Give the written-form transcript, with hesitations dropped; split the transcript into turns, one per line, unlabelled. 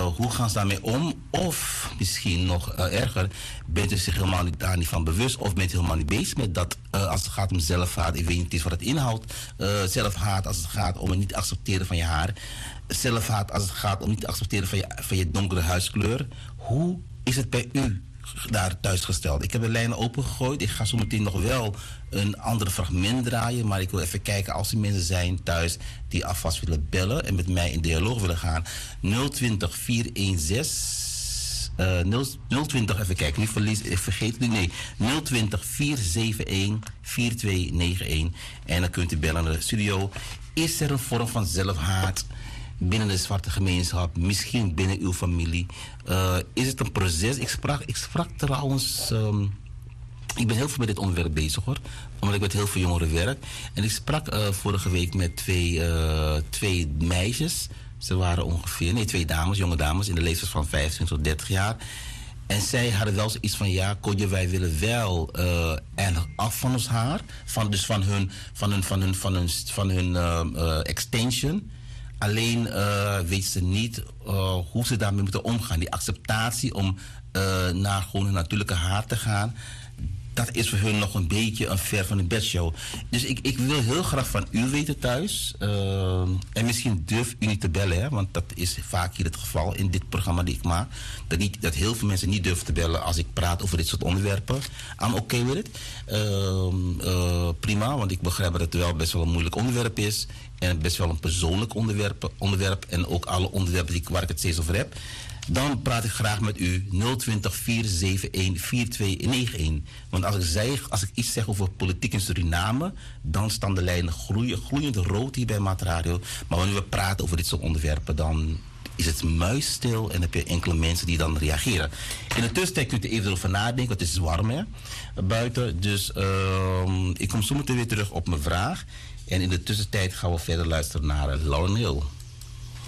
hoe gaan ze daarmee om? Of misschien nog erger, bent u zich helemaal daar niet van bewust of bent u helemaal niet bezig met dat als het gaat om zelfhaat, ik weet niet eens wat het inhoudt, zelfhaat als het gaat om het niet accepteren van je haar, zelfhaat als het gaat om niet accepteren van je donkere huidskleur. Hoe is het bij u daar thuis gesteld? Ik heb de lijnen opengegooid. Ik ga zo meteen nog wel een ander fragment draaien. Maar ik wil even kijken als er mensen zijn thuis die alvast willen bellen en met mij in dialoog willen gaan. 020 416. 020, even kijken, ik vergeet het nu. Nee, 020 471 4291. En dan kunt u bellen naar de studio. Is er een vorm van zelfhaat binnen de zwarte gemeenschap, misschien binnen uw familie? Is het een proces? Ik sprak trouwens, ik ben heel veel met dit onderwerp bezig hoor, omdat ik met heel veel jongeren werk. En ik sprak vorige week met twee meisjes. Ze waren ongeveer, twee dames, jonge dames in de leeftijd van 25 tot 30 jaar. En zij hadden wel zoiets van, ja, Kodje, wij willen wel eigenlijk af van ons haar, van hun extension. Alleen weten ze niet hoe ze daarmee moeten omgaan. Die acceptatie om naar gewoon hun natuurlijke haar te gaan, dat is voor hun nog een beetje een ver van de bedshow. Dus ik wil heel graag van u weten thuis. En misschien durft u niet te bellen, hè, want dat is vaak hier het geval in dit programma die ik maak. Dat heel veel mensen niet durven te bellen als ik praat over dit soort onderwerpen. I'm okay with it. Prima, want ik begrijp dat het wel best wel een moeilijk onderwerp is. En best wel een persoonlijk onderwerp. En ook alle onderwerpen waar ik het steeds over heb. Dan praat ik graag met u 020 471 4291. Want als ik iets zeg over politiek in Suriname, dan staan de lijnen gloeiend rood hier bij Matradio. Maar wanneer we praten over dit soort onderwerpen, dan is het muisstil en heb je enkele mensen die dan reageren. In de tussentijd kunt u even erover nadenken, want het is warm hè, buiten. Dus ik kom zo meteen weer terug op mijn vraag. En in de tussentijd gaan we verder luisteren naar Lauryn Hill.